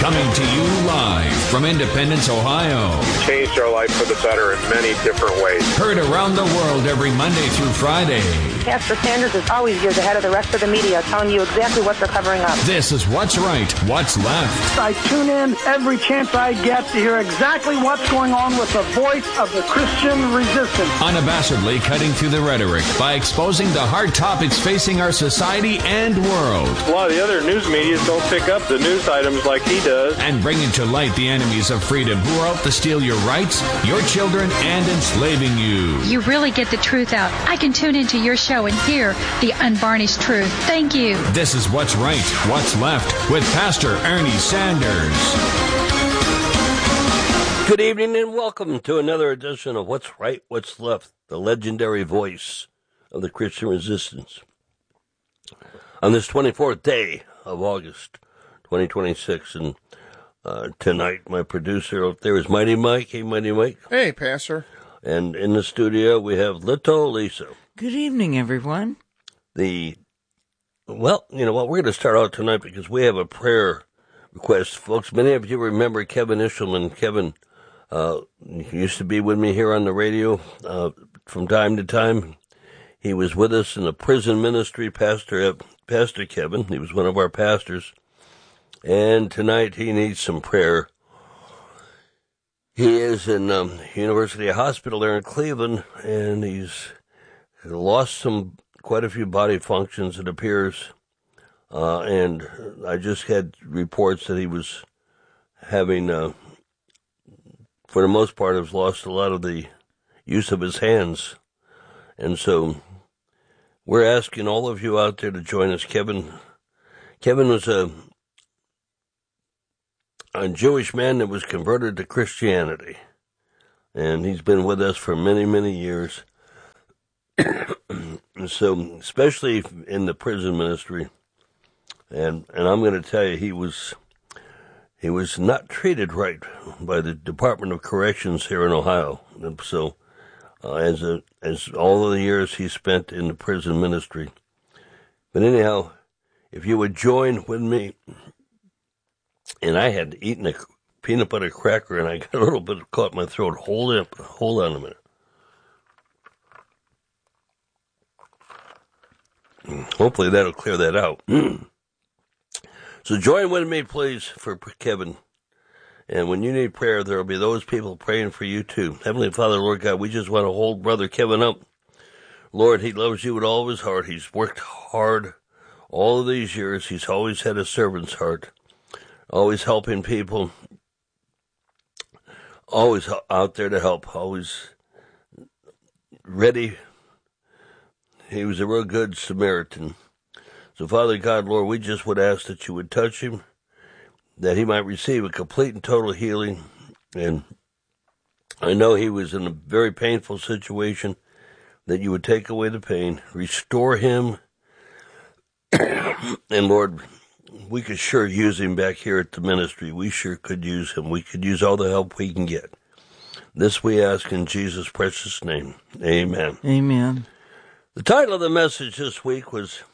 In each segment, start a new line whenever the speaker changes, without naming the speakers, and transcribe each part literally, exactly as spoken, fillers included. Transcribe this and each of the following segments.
Coming to you live from Independence, Ohio.
Changed our life for the better in many different ways.
Heard around the world every Monday through Friday.
Pastor Sanders is always years ahead of the rest of the media, telling you exactly what they're covering up.
This is What's Right, What's Left.
I tune in every chance I get to hear exactly what's going on with the voice of the Christian resistance.
Unabashedly cutting through the rhetoric by exposing the hard topics facing our society and world.
A lot of the other news medias don't pick up the news items like he does.
And bringing to light the enemies of freedom who are out to steal your rights, your children, and enslaving you.
You really get the truth out. I can tune into your show and hear the unvarnished truth. Thank you.
This is What's Right, What's Left with Pastor Ernie Sanders.
Good evening and welcome to another edition of What's Right, What's Left, the legendary voice of the Christian resistance. On this twenty-fourth day of August, twenty twenty-six, and uh, tonight my producer out there is Mighty Mike. Hey, Mighty Mike.
Hey, Pastor.
And in the studio we have Little Lisa.
Good evening, everyone.
The, well, you know what, we're going to start out tonight because we have a prayer request. Folks, many of you remember Kevin Ishelman. Kevin uh, used to be with me here on the radio uh, from time to time. He was with us in the prison ministry, Pastor Pastor Kevin. He was one of our pastors. And tonight he needs some prayer. He is in um, University Hospital there in Cleveland, and he's lost some quite a few body functions, it appears. Uh, and I just had reports that he was having, uh, for the most part, has lost a lot of the use of his hands. And so we're asking all of you out there to join us. Kevin, Kevin was a, a Jewish man that was converted to Christianity. And he's been with us for many, many years. And so, especially in the prison ministry, and and I'm going to tell you, he was he was not treated right by the Department of Corrections here in Ohio. And so, uh, as a as all of the years he spent in the prison ministry. But anyhow, if you would join with me, and I had eaten a peanut butter cracker, and I got a little bit caught in my throat. Hold up, hold on a minute. Hopefully that'll clear that out. So join with me, please, for Kevin. And when you need prayer, there will be those people praying for you, too. Heavenly Father, Lord God, we just want to hold Brother Kevin up. Lord, he loves you with all of his heart. He's worked hard all of these years. He's always had a servant's heart, always helping people, always out there to help, always ready. He was a real good Samaritan. So, Father God, Lord, we just would ask that you would touch him, that he might receive a complete and total healing. And I know he was in a very painful situation, that you would take away the pain, restore him. And, Lord, we could sure use him back here at the ministry. We sure could use him. We could use all the help we can get. This we ask in Jesus' precious name. Amen.
Amen.
The title of the message this week was,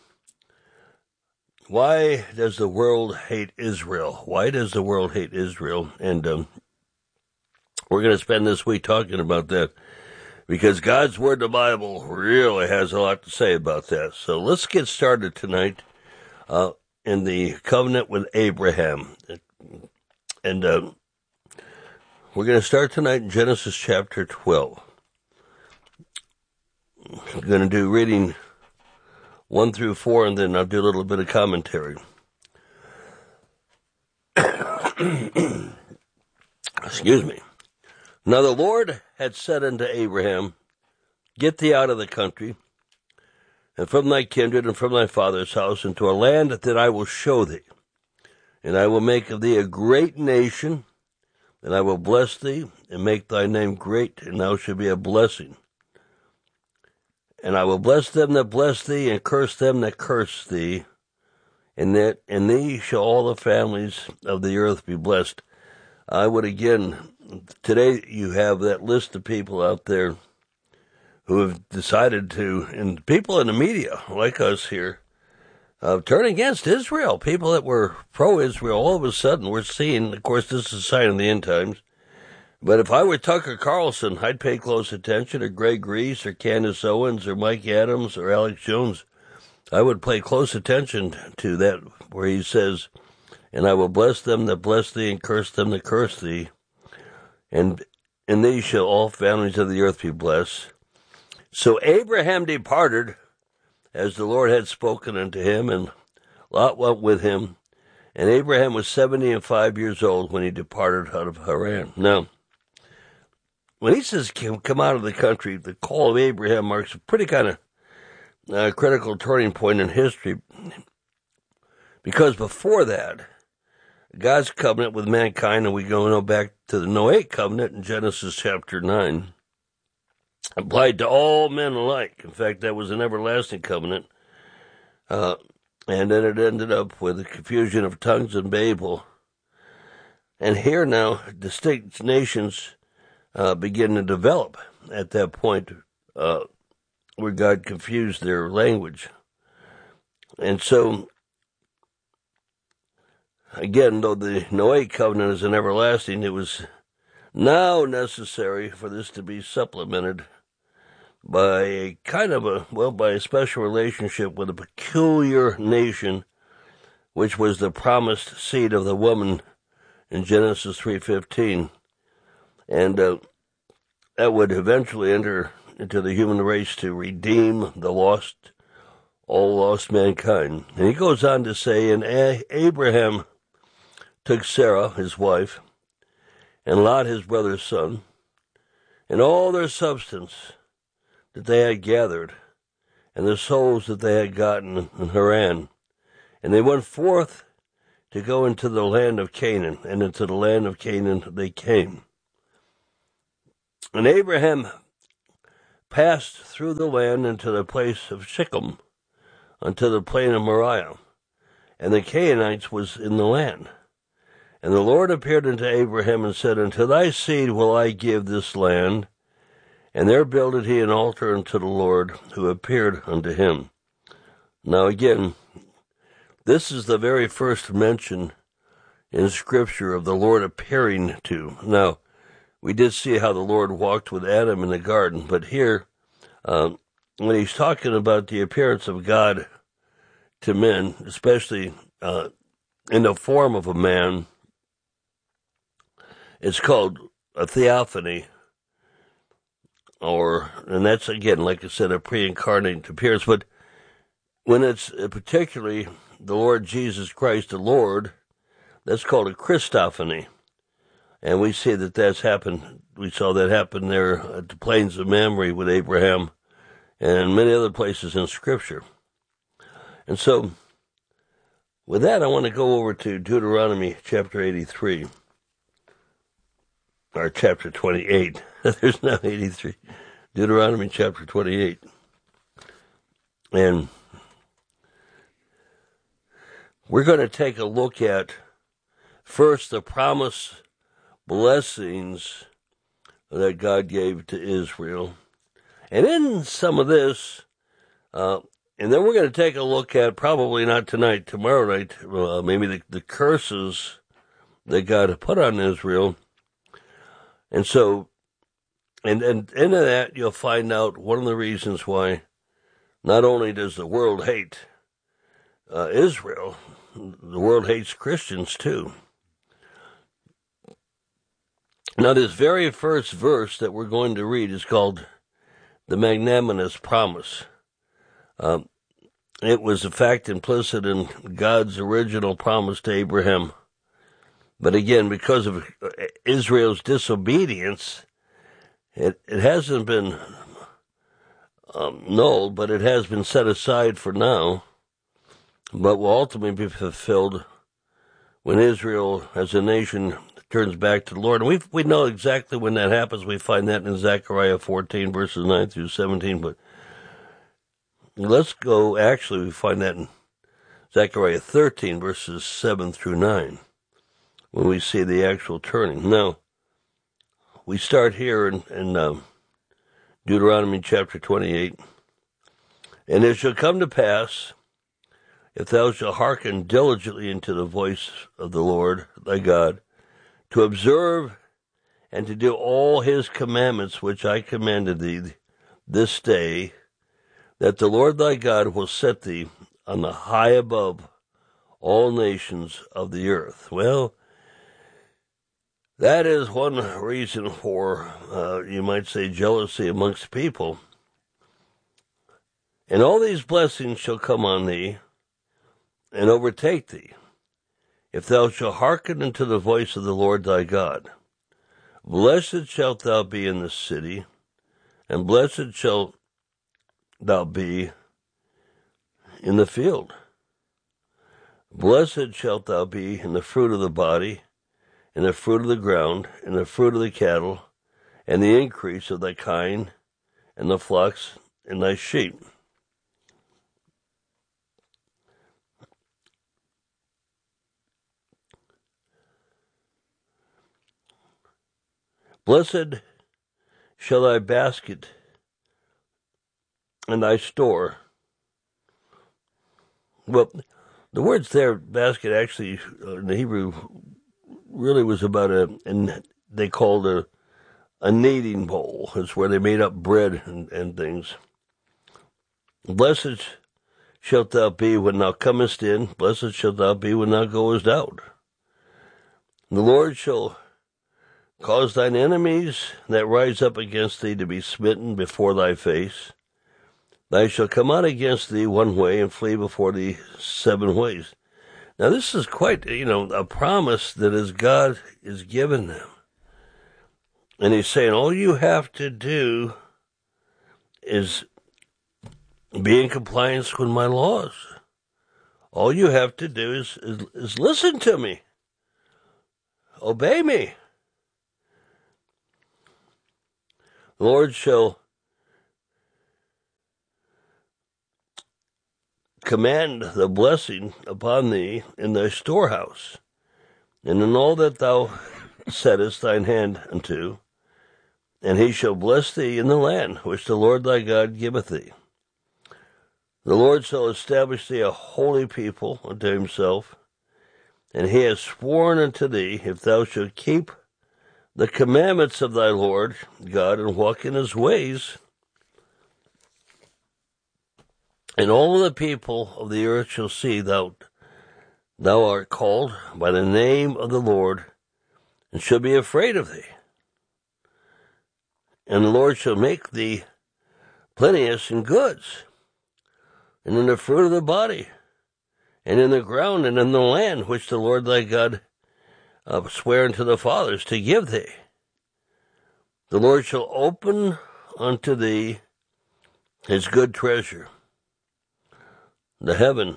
Why Does the World Hate Israel? Why does the world hate Israel? And um, we're going to spend this week talking about that because God's Word, the Bible, really has a lot to say about that. So let's get started tonight uh, in the covenant with Abraham. And uh, we're going to start tonight in Genesis chapter twelve. I'm going to do reading one through four, and then I'll do a little bit of commentary. Excuse me. Now the Lord had said unto Abraham, Get thee out of the country, and from thy kindred, and from thy father's house, into a land that I will show thee. And I will make of thee a great nation, and I will bless thee, and make thy name great, and thou shalt be a blessing. And I will bless them that bless thee, and curse them that curse thee. And that in thee shall all the families of the earth be blessed. I would again, today you have that list of people out there who have decided to, and people in the media, like us here, uh, turn against Israel. People that were pro-Israel, all of a sudden we're seeing, of course, this is a sign of the end times. But if I were Tucker Carlson, I'd pay close attention, or Greg Reese, or Candace Owens, or Mike Adams, or Alex Jones. I would pay close attention to that, where he says, and I will bless them that bless thee, and curse them that curse thee. And in thee shall all families of the earth be blessed. So Abraham departed, as the Lord had spoken unto him, and Lot went with him. And Abraham was seventy and five years old when he departed out of Haran. Now, when he says come out of the country, the call of Abraham marks a pretty kind of uh, critical turning point in history. Because before that, God's covenant with mankind, and we go now back to the Noahic covenant in Genesis chapter nine, applied to all men alike. In fact, that was an everlasting covenant. Uh, and then it ended up with the confusion of tongues and Babel. And here now, distinct nations uh, begin to develop at that point uh, where God confused their language. And so, again, though the Noahic covenant is an everlasting, it was now necessary for this to be supplemented by a kind of a, well, by a special relationship with a peculiar nation, which was the promised seed of the woman in Genesis three fifteen. And uh, that would eventually enter into the human race to redeem the lost, all lost mankind. And he goes on to say, and Abraham took Sarah, his wife, and Lot, his brother's son, and all their substance that they had gathered, and the souls that they had gotten in Haran. And they went forth to go into the land of Canaan, and into the land of Canaan they came. And Abraham passed through the land into the place of Shechem, unto the plain of Moriah, and the Canaanites was in the land. And the Lord appeared unto Abraham and said, unto thy seed will I give this land. And there builded he an altar unto the Lord, who appeared unto him. Now again, this is the very first mention in Scripture of the Lord appearing to. Now, we did see how the Lord walked with Adam in the garden, but here, um, when he's talking about the appearance of God to men, especially uh, in the form of a man, it's called a theophany. Or, and that's, again, like I said, a pre-incarnate appearance. But when it's particularly the Lord Jesus Christ, the Lord, that's called a Christophany. And we see that that's happened. We saw that happen there at the plains of Mamre with Abraham and many other places in Scripture. And so, with that, I want to go over to Deuteronomy chapter eighty-three. Or chapter twenty-eight. There's no eighty-three. Deuteronomy chapter twenty-eight. And we're going to take a look at, first, the promised blessings that God gave to Israel. And in some of this, uh, and then we're going to take a look at, probably not tonight, tomorrow night, uh, maybe the, the curses that God put on Israel. And so, and, and into that, you'll find out one of the reasons why not only does the world hate uh, Israel, the world hates Christians too. Now, this very first verse that we're going to read is called the Magnanimous Promise. Um, it was, in fact, implicit in God's original promise to Abraham. But again, because of Israel's disobedience, it, it hasn't been um, nulled, but it has been set aside for now, but will ultimately be fulfilled when Israel as a nation turns back to the Lord. And we we know exactly when that happens. We find that in Zechariah fourteen, verses nine through seventeen. But let's go, actually, we find that in Zechariah thirteen, verses seven through nine. When we see the actual turning. Now, we start here in, in um, Deuteronomy chapter twenty-eight. And it shall come to pass, if thou shalt hearken diligently unto the voice of the Lord thy God, to observe and to do all his commandments which I commanded thee this day, that the Lord thy God will set thee on the high above all nations of the earth. Well, that is one reason for, uh, you might say, jealousy amongst people. And all these blessings shall come on thee and overtake thee, if thou shalt hearken unto the voice of the Lord thy God. Blessed shalt thou be in the city, and blessed shalt thou be in the field. Blessed shalt thou be in the fruit of the body, in the fruit of the ground, in the fruit of the cattle, and the increase of thy kine, and the flocks, and thy sheep. Blessed shall thy basket and thy store. Well, the words there, basket, actually, uh, in the Hebrew, really was about a, and they called a, a kneading bowl. It's where they made up bread and, and things. Blessed shalt thou be when thou comest in, blessed shalt thou be when thou goest out. The Lord shall cause thine enemies that rise up against thee to be smitten before thy face. Thou shalt come out against thee one way and flee before thee seven ways. Now this is quite, you know, a promise that as God is given them. And he's saying all you have to do is be in compliance with my laws. All you have to do is, is, is listen to me. Obey me. The Lord shall command the blessing upon thee in thy storehouse, and in all that thou settest thine hand unto, and he shall bless thee in the land which the Lord thy God giveth thee. The Lord shall establish thee a holy people unto himself, and he has sworn unto thee, if thou shalt keep the commandments of thy Lord God and walk in his ways, and all the people of the earth shall see thou, thou art called by the name of the Lord, and shall be afraid of thee. And the Lord shall make thee plenteous in goods, and in the fruit of the body, and in the ground, and in the land which the Lord thy God uh, sware unto the fathers to give thee. The Lord shall open unto thee his good treasure, the heaven,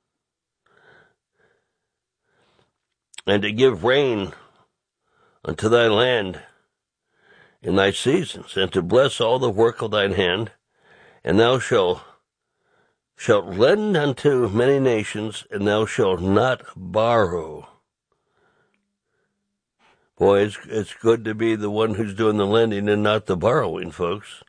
and to give rain unto thy land in thy seasons, and to bless all the work of thine hand, and thou shalt shalt lend unto many nations, and thou shalt not borrow. Boy, it's, it's good to be the one who's doing the lending and not the borrowing, folks.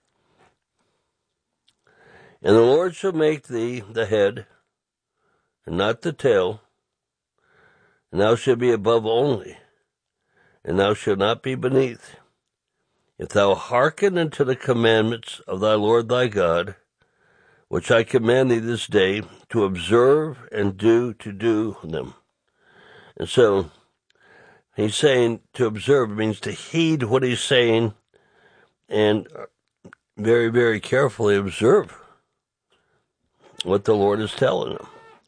And the Lord shall make thee the head, and not the tail, and thou shalt be above only, and thou shalt not be beneath. If thou hearken unto the commandments of thy Lord thy God, which I command thee this day, to observe and do to do them. And so, he's saying to observe means to heed what he's saying and very, very carefully observe what the Lord is telling him.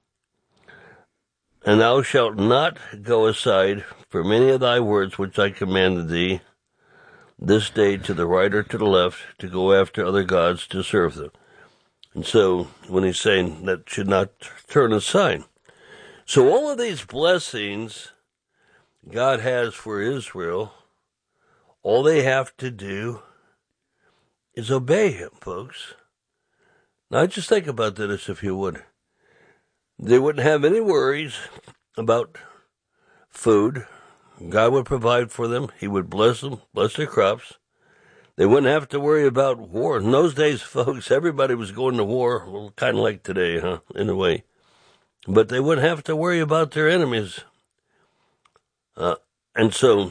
And thou shalt not go aside from any of thy words which I commanded thee this day to the right or to the left, to go after other gods to serve them. And so, when he's saying that should not turn aside. So all of these blessings God has for Israel, all they have to do is obey him, folks. Now, just think about this if you would. They wouldn't have any worries about food. God would provide for them. He would bless them, bless their crops. They wouldn't have to worry about war. In those days, folks, everybody was going to war, well, kind of like today, huh, in a way. but they wouldn't have to worry about their enemies. Uh, and so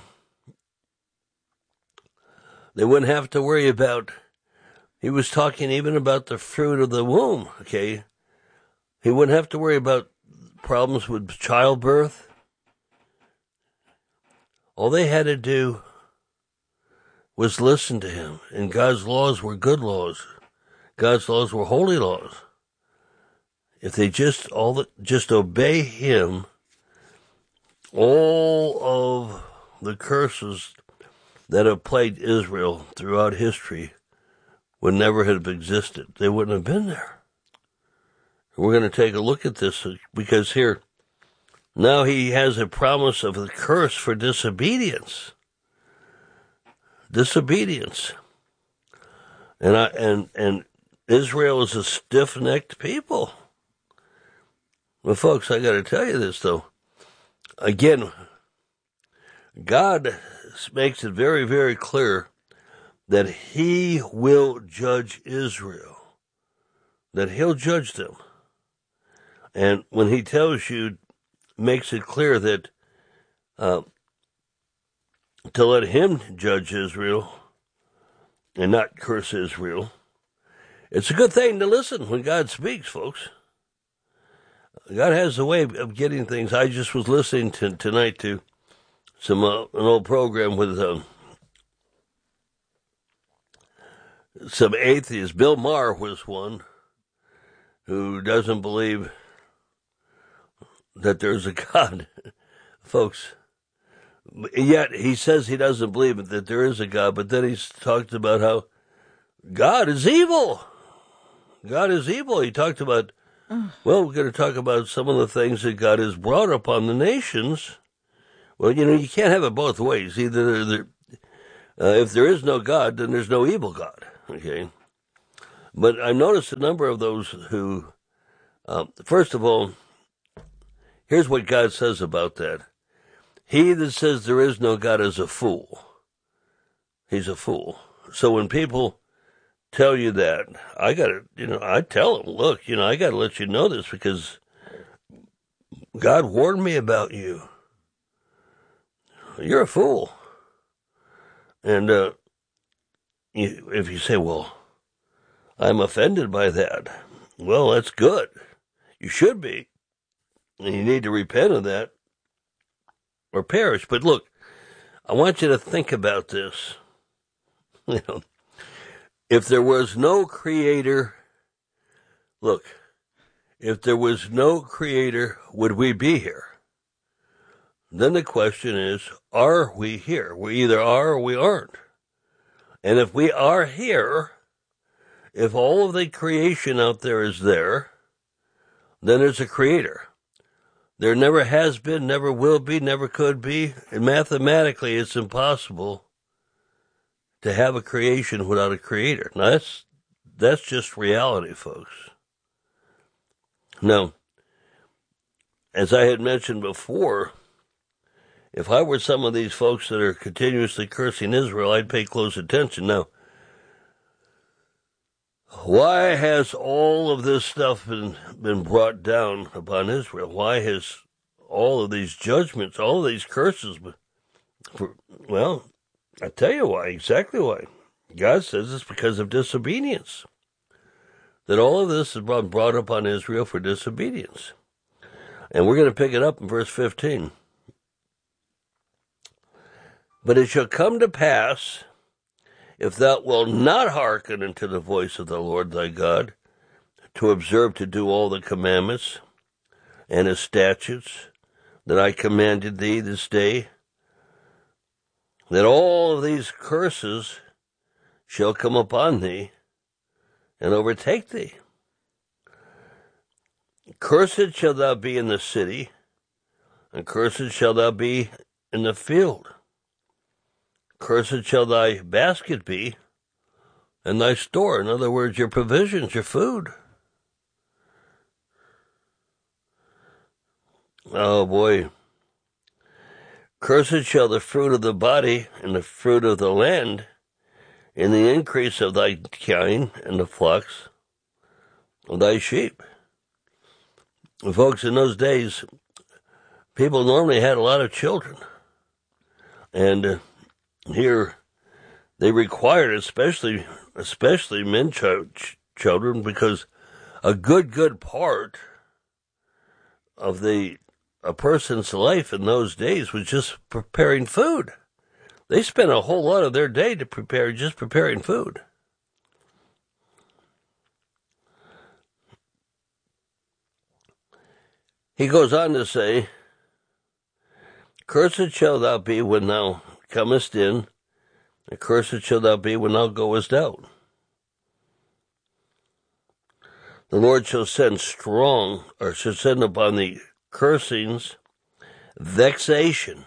they wouldn't have to worry about, he was talking even about the fruit of the womb, okay? He wouldn't have to worry about problems with childbirth. All they had to do was listen to him, and God's laws were good laws. God's laws were holy laws. If they just all the, just obey him, all of the curses that have plagued Israel throughout history would never have existed. They wouldn't have been there. We're going to take a look at this because here, now he has a promise of the curse for disobedience. Disobedience. And I and and Israel is a stiff-necked people. Well, folks, I got to tell you this, though. Again, God makes it very, very clear that he will judge Israel, that he'll judge them. And when he tells you, makes it clear that uh, to let him judge Israel and not curse Israel, it's a good thing to listen when God speaks, folks. God has a way of getting things. I just was listening to, tonight to some uh, an old program with uh, some atheists. Bill Maher was one who doesn't believe that there's a God, folks. Yet he says he doesn't believe that there is a God, but then he's talked about how God is evil. God is evil. He talked about, well, we're going to talk about some of the things that God has brought upon the nations. Well, you know, you can't have it both ways. Either there, uh, if there is no God, then there's no evil God. Okay, but I noticed a number of those who, uh, first of all, here's what God says about that. He that says there is no God is a fool. He's a fool. So when people tell you that, I gotta, you know, I tell them, look, you know, I gotta let you know this because God warned me about you. You're a fool. And uh, you, if you say, well, I'm offended by that, well, that's good. You should be. And you need to repent of that or perish. But look, I want you to think about this. You know, if there was no creator, look, if there was no creator, would we be here? Then the question is, are we here? We either are or we aren't. And if we are here, if all of the creation out there is there, then there's a creator. There never has been, never will be, never could be. And mathematically, it's impossible to have a creation without a creator. Now, that's, that's just reality, folks. Now, as I had mentioned before, if I were some of these folks that are continuously cursing Israel, I'd pay close attention. Now, why has all of this stuff been, been brought down upon Israel? Why has all of these judgments, all of these curses been, for, well, I tell you why, exactly why. God says it's because of disobedience. That all of this has been brought upon Israel for disobedience. And we're going to pick it up in verse fifteen. But it shall come to pass, if thou wilt not hearken unto the voice of the Lord thy God, to observe to do all the commandments and his statutes that I commanded thee this day, that all of these curses shall come upon thee and overtake thee. Cursed shall thou be in the city, and cursed shall thou be in the field. Cursed shall thy basket be, and thy store. In other words, your provisions, your food. Oh, boy. Cursed shall the fruit of the body, and the fruit of the land, and the increase of thy kine, and the flocks of thy sheep. folks, in those days, people normally had a lot of children. And uh, here they required, especially especially men ch- ch- children, because a good, good part of the a person's life in those days was just preparing food. They spent a whole lot of their day to prepare, just preparing food. He goes on to say, "Cursed shalt thou be when thou comest in, and cursed shalt thou be when thou goest out. The Lord shall send strong, or shall send upon thee cursings, vexation,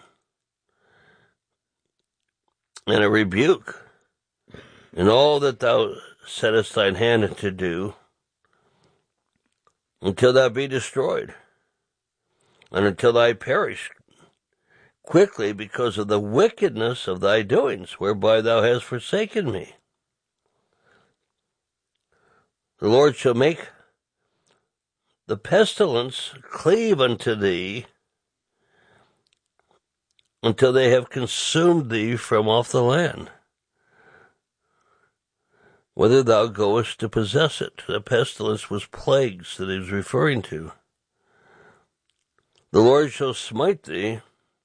and a rebuke, in all that thou settest thine hand to do, until thou be destroyed, and until thou perish quickly because of the wickedness of thy doings, whereby thou hast forsaken me. The Lord shall make the pestilence cleave unto thee, until they have consumed thee from off the land, whether thou goest to possess it." The pestilence was plagues that he was referring to. "The Lord shall smite thee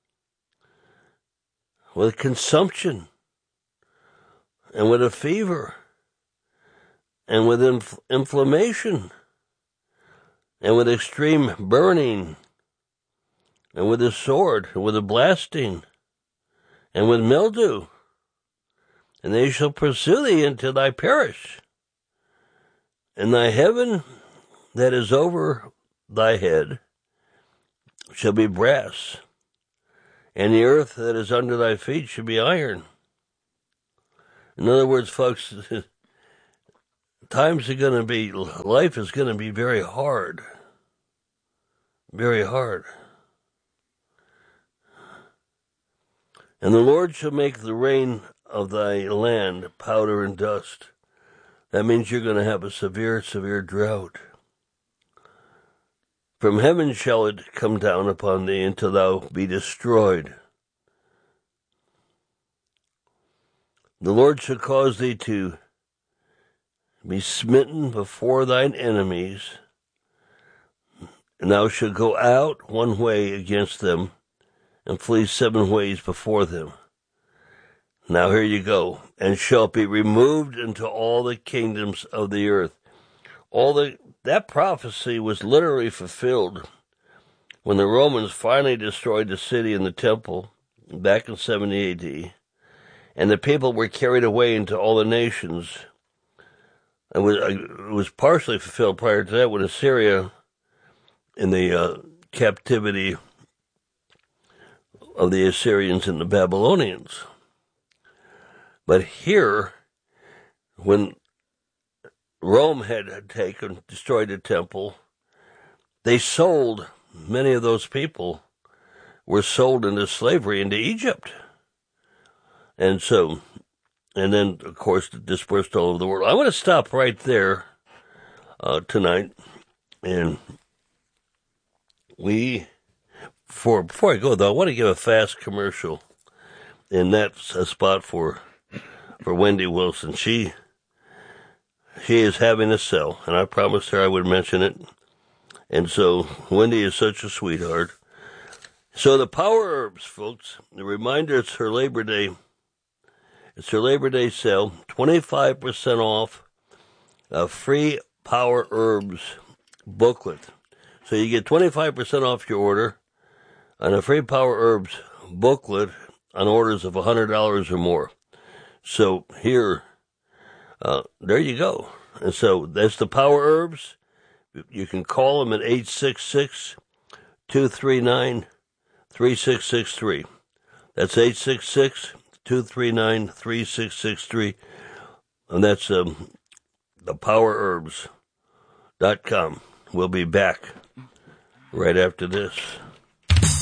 with consumption, and with a fever, and with inf- inflammation, and with extreme burning, and with a sword, and with a blasting, and with mildew. And they shall pursue thee until thou perish. And thy heaven that is over thy head shall be brass, and the earth that is under thy feet shall be iron." In other words, folks, times are going to be, life is going to be very hard. Very hard. "And the Lord shall make the rain of thy land powder and dust." That means you're going to have a severe, severe drought. "From heaven shall it come down upon thee until thou be destroyed. The Lord shall cause thee to be smitten before thine enemies, and thou shalt go out one way against them, and flee seven ways before them." Now here you go. "And shalt be removed into all the kingdoms of the earth." All the that prophecy was literally fulfilled when the Romans finally destroyed the city and the temple back in seventy A D, and the people were carried away into all the nations. It was, it was partially fulfilled prior to that when Assyria, in the uh, captivity of the Assyrians and the Babylonians. But here, when Rome had taken, destroyed the temple, they sold, many of those people were sold into slavery into Egypt. And so, and then, of course, dispersed all over the world. I want to stop right there uh, tonight. And we, for, before I go, though, I want to give a fast commercial. And that's a spot for for Wendy Wilson. She she is having a sale, and I promised her I would mention it. And so Wendy is such a sweetheart. So the Power Herbs, folks, the reminder, it's her Labor Day. It's her Labor Day sale, twenty-five percent off a free Power Herbs booklet. So you get twenty-five percent off your order on a free Power Herbs booklet on orders of one hundred dollars or more. So here, uh, there you go. And so that's the Power Herbs. You can call them at eight six six, two three nine, three six six three. That's eight six six, two three nine, three six six three. And that's um, the power herbs dot com. We'll be back right after this.